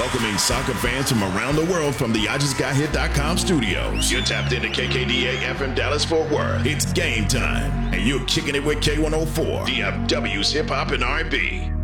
welcoming soccer fans from around the world from the IJustGotHit.com studios. You're tapped into KKDA FM Dallas Fort Worth. It's game time, and you're kicking it with K104, DFW's Hip Hop and R&B.